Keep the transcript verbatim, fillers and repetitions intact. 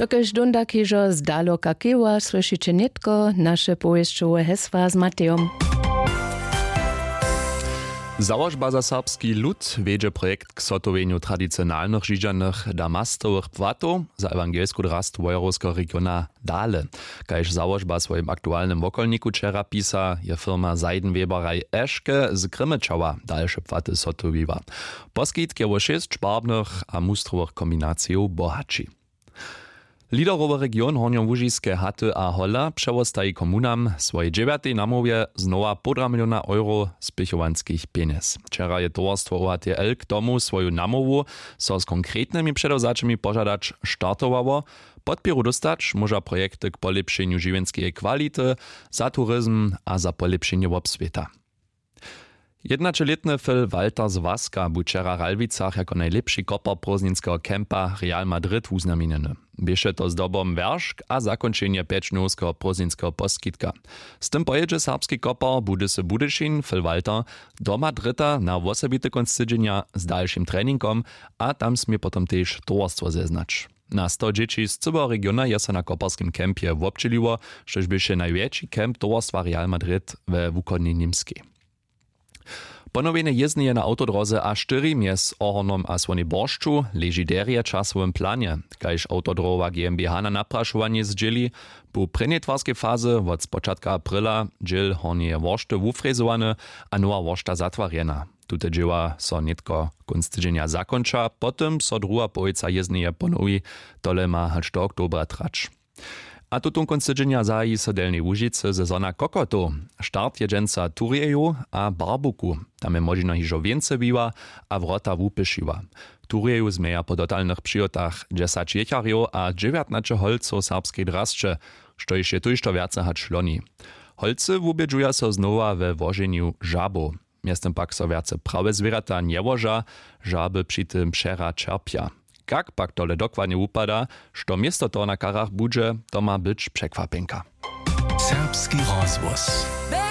Dokež dunda kižo zdaloka kiwa, słyszycie nitko nasze powieściowe hesła z Matejom. Założba za serbski lud wiedzie projekt k sotowieniu tradycjonalnych żydżanych damastowych płatów za ewangelsku drast wojewódzkiego regiona Dale. Kajż założba swoim aktualnym wokolniku wczera pisa je firma Seidenweberei Eschke z Krymyczała dalsze płaty sotowiła. Poskit kieło sześć szparbnych a mustrowych kombinacji bohaci. Liderowy region Hornio-Łużyckie Haty a Hola przewostaje komunam swojej dziewiątej namowie znowa półtora miliona euro spichowanskich pieniędzy. Wczera je towarstwo O H T L k tomu swoją namowu so z konkretnymi przedawzaczymi pożadać startowało. Podpieru dostać może projekty k polepszeniu żywienskiej kwality, za turyzm a za polepszenie obswieta. Jednačeletny Phil Walter z Waska bu wczera w Ralwicach jako najlepszy koper prozninskiego kempa Real Madrid uznamienjeny. Bieše to zdobom weršk a zakończenie pięćdnjowskiego prozninskiego poskitka. Z tym pojedzie serbski koper bude se Budyšin Phil Walter do Madryta na osobite konstydzenia z dalszym treningom, a tam smie potem też towarstwo zeznać. Na sto dzieci z całego regiona je se na koperskim kempie wobčeliło, štož bieše największy kemp towarstwa Real Madrid we wukodnej Nimskiej. Ponowienie jezdnie na autodroze A cztery mies Ohornom a Słony Borszczu leży derje czasowym planie. Kajż autodrowa G m b H na napraszowanie zdzieli, po prenietwarskiej fazy od spoczadka aprila dziel hornie worszty wufrezowane, a nowa worszta zatwarjena. Tute dzieła so nitko konc tydzienia zakończa, potem so druga połowica jezdnie ponowi, tole ma hač do oktobra trać. A tutun konstydzenia zaji so delnej Łužice sezona kokotu. Start je dženca turieju a barbuku. Tam je možno hižo więcej biła, a wrota wupyszyła. Turieju zmeja po totalnych przyjotach dziesięć jecharjo a dziewiętnaście holców serbskiej drascze, što jeszcze tu jeszcze więcej hać szloni. Holcy wubědžuja so znowa we wożeniu żabu. Miestem pak so więcej prawe zwierata nie woża, żaby przy tym przera czerpia. Jak pak tole dokładnie upada, što miesto to na karach budże, to ma być przekwapenka. Serbski rozwóz.